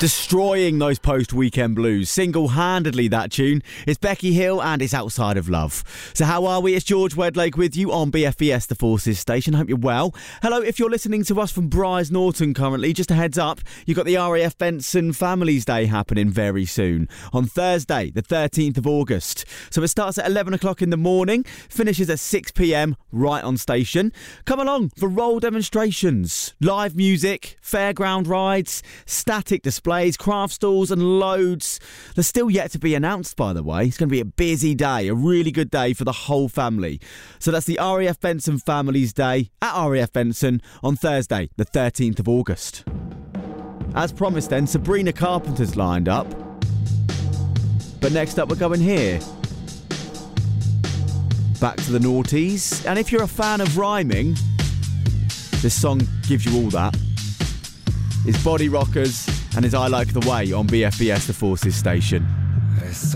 Destroying those post-weekend blues. Single-handedly, that tune. It's Becky Hill and it's Outside of Love. So how are we? It's George Wedlake with you on BFBS, the Forces station. Hope you're well. Hello, if you're listening to us from Briars Norton currently, just a heads up, you've got the RAF Benson Families Day happening very soon. On Thursday, the 13th of August. So it starts at 11 o'clock in the morning, finishes at 6 p.m, right on station. Come along for role demonstrations, live music, fairground rides, static displays, craft stalls and loads. They're still yet to be announced, by the way. It's going to be a busy day, a really good day for the whole family. So that's the RAF Benson Families Day at RAF Benson on Thursday, the 13th of August. As promised then, Sabrina Carpenter's lined up. But next up we're going here. Back to the noughties. And if you're a fan of rhyming, this song gives you all that. It's Body Rockers and it's I Like the Way on BFBS, the Forces station.